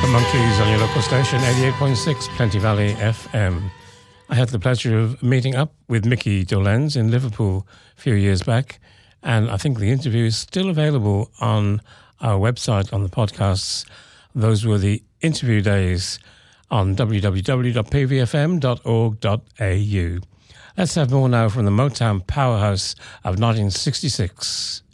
Monkeys on your local station, 88.6 Plenty Valley FM. I had the pleasure of meeting up with Mickey Dolenz in Liverpool a few years back, and I think the interview is still available on our website on the podcasts. Those were the interview days on www.pvfm.org.au. Let's have more now from the Motown powerhouse of 1966.